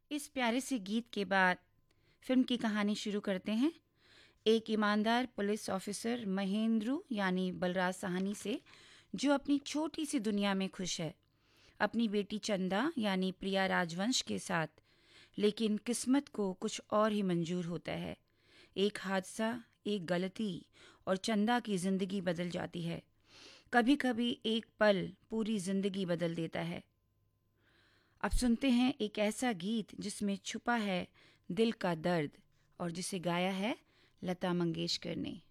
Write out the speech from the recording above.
इस प्यारे से गीत के बाद फिल्म की कहानी शुरू करते हैं। एक ईमानदार पुलिस ऑफिसर महेंद्रू यानी बलराज साहनी से, जो अपनी छोटी सी दुनिया में खुश है, अपनी बेटी चंदा यानी प्रिया राजवंश के साथ। लेकिन किस्मत को कुछ और ही मंजूर होता है। एक हादसा, एक गलती और चंदा की जिंदगी बदल जाती है। कभी कभी एक पल पूरी जिंदगी बदल देता है। अब सुनते हैं एक ऐसा गीत जिसमें छुपा है दिल का दर्द और जिसे गाया है लता मंगेशकर ने।